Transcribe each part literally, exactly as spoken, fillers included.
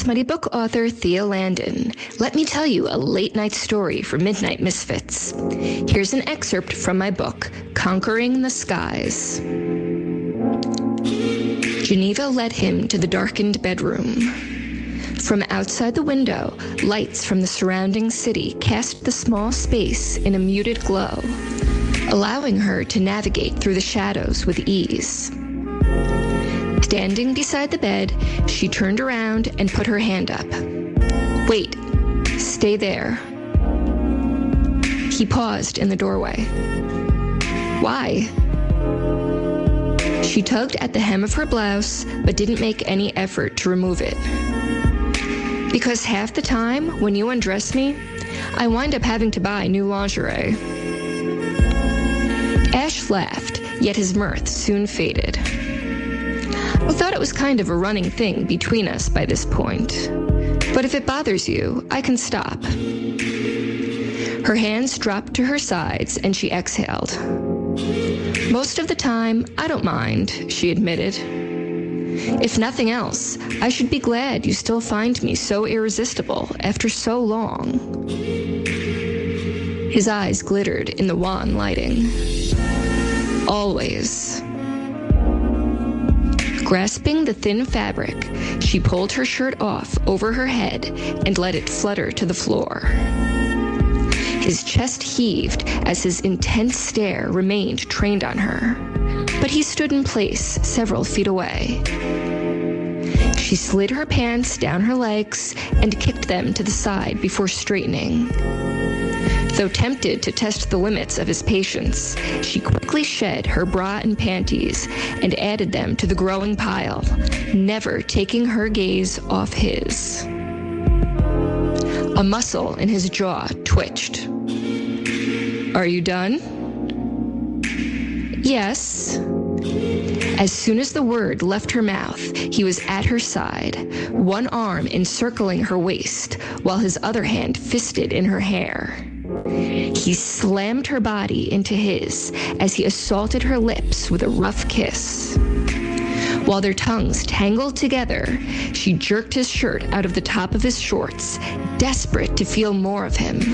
Smutty Book author Thea Landon. Let me tell you a late-night story for Midnight Misfits. Here's an excerpt from my book, Conquering the Skies. Geneva led him to the darkened bedroom. From outside the window, lights from the surrounding city cast the small space in a muted glow, allowing her to navigate through the shadows with ease. Standing beside the bed, she turned around and put her hand up. "Wait, stay there." He paused in the doorway. "Why?" She tugged at the hem of her blouse, but didn't make any effort to remove it. "Because half the time, when you undress me, I wind up having to buy new lingerie." Ash laughed, yet his mirth soon faded. "I thought it was kind of a running thing between us by this point. But if it bothers you, I can stop." Her hands dropped to her sides and she exhaled. "Most of the time, I don't mind," she admitted. "If nothing else, I should be glad you still find me so irresistible after so long." His eyes glittered in the wan lighting. "Always." Grasping the thin fabric, she pulled her shirt off over her head and let it flutter to the floor. His chest heaved as his intense stare remained trained on her, but he stood in place several feet away. She slid her pants down her legs and kicked them to the side before straightening. Though tempted to test the limits of his patience, she quickly shed her bra and panties and added them to the growing pile, never taking her gaze off his. A muscle in his jaw twitched. "Are you done?" "Yes." As soon as the word left her mouth, he was at her side, one arm encircling her waist, while his other hand fisted in her hair. He slammed her body into his as he assaulted her lips with a rough kiss. While their tongues tangled together, she jerked his shirt out of the top of his shorts, desperate to feel more of him.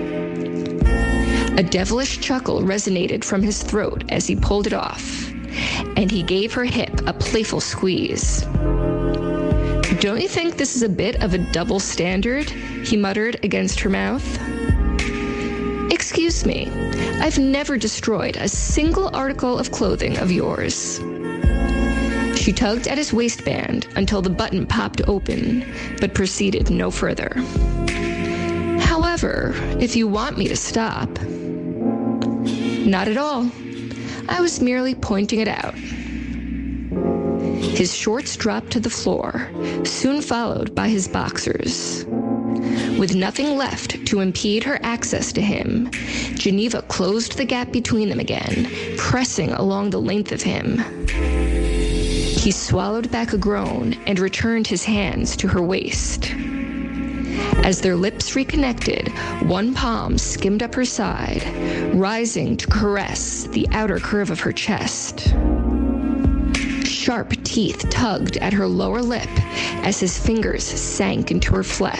A devilish chuckle resonated from his throat as he pulled it off, and he gave her hip a playful squeeze. "Don't you think this is a bit of a double standard?" he muttered against her mouth. "Excuse me, I've never destroyed a single article of clothing of yours." She tugged at his waistband until the button popped open, but proceeded no further. "However, if you want me to stop..." "Not at all. I was merely pointing it out." His shorts dropped to the floor, soon followed by his boxers. With nothing left to impede her access to him, Geneva closed the gap between them again, pressing along the length of him. He swallowed back a groan and returned his hands to her waist. As their lips reconnected, one palm skimmed up her side, rising to caress the outer curve of her chest. Sharp teeth tugged at her lower lip as his fingers sank into her flesh.